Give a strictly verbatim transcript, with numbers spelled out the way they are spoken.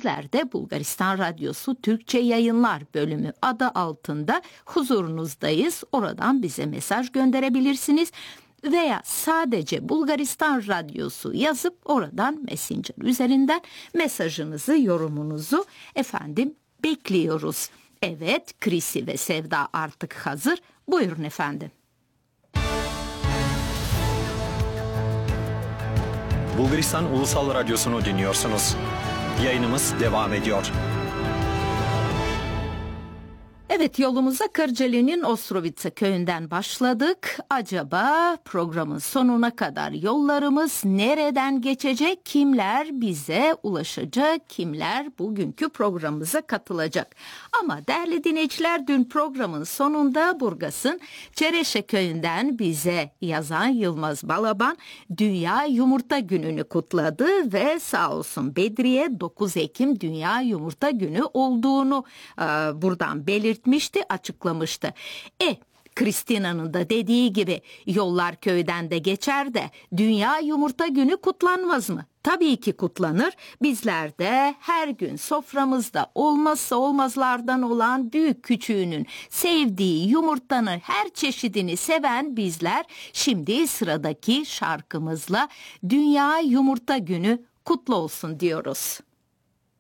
Bizler de Bulgaristan Radyosu Türkçe Yayınlar bölümü adı altında huzurunuzdayız. Oradan bize mesaj gönderebilirsiniz. Veya sadece Bulgaristan Radyosu yazıp oradan Messenger üzerinden mesajınızı, yorumunuzu efendim bekliyoruz. Evet, Krisi ve Sevda artık hazır. Buyurun efendim. Bulgaristan Ulusal Radyosu'nu dinliyorsunuz. Yayınımız devam ediyor. Evet, yolumuza Kırcaali'nin Ostrovica köyünden başladık. Acaba programın sonuna kadar yollarımız nereden geçecek? Kimler bize ulaşacak? Kimler bugünkü programımıza katılacak? Ama değerli dinleyiciler, dün programın sonunda Burgas'ın Çereşe köyünden bize yazan Yılmaz Balaban Dünya Yumurta Günü'nü kutladı ve sağ olsun Bedriye dokuz Ekim Dünya Yumurta Günü olduğunu e, buradan belirtti. açıklamıştı. E, Kristina'nın da dediği gibi yollar köyden de geçer de Dünya Yumurta Günü kutlanmaz mı? Tabii ki kutlanır. Bizler de her gün soframızda olmazsa olmazlardan olan büyük küçüğünün sevdiği yumurtanın her çeşidini seven bizler şimdi sıradaki şarkımızla Dünya Yumurta Günü kutlu olsun diyoruz.